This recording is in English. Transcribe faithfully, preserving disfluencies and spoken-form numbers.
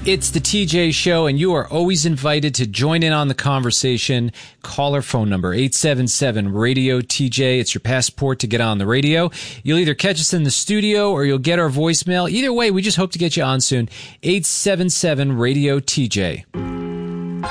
It's the T J Show, and you are always invited to join in on the conversation. Call our phone number, eight seven seven, radio T J. It's your passport to get on the radio. You'll either catch us in the studio or you'll get our voicemail. Either way, we just hope to get you on soon. eight seven seven, radio T J.